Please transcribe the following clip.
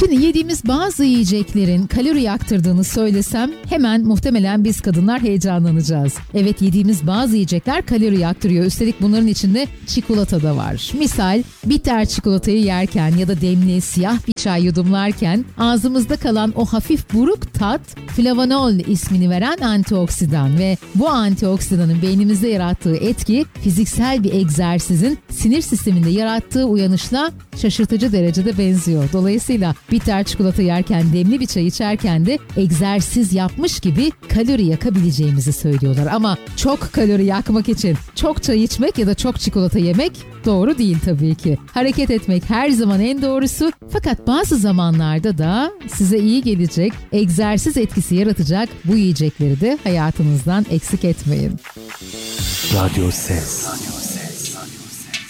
Şimdi yediğimiz bazı yiyeceklerin kalori yaktırdığını söylesem hemen muhtemelen biz kadınlar heyecanlanacağız. Evet, yediğimiz bazı yiyecekler kalori yaktırıyor. Üstelik bunların içinde çikolata da var. Misal bitter çikolatayı yerken ya da demli siyah bir çay yudumlarken ağzımızda kalan o hafif buruk tat flavanol ismini veren antioksidan ve bu antioksidanın beynimizde yarattığı etki fiziksel bir egzersizin sinir sisteminde yarattığı uyanışla şaşırtıcı derecede benziyor. Dolayısıyla bitter çikolata yerken, demli bir çay içerken de egzersiz yapmış gibi kalori yakabileceğimizi söylüyorlar. Ama çok kalori yakmak için çok çay içmek ya da çok çikolata yemek doğru değil tabii ki. Hareket etmek her zaman en doğrusu. Fakat bazı zamanlarda da size iyi gelecek, egzersiz etkisi yaratacak bu yiyecekleri de hayatınızdan eksik etmeyin. Radyo Ses.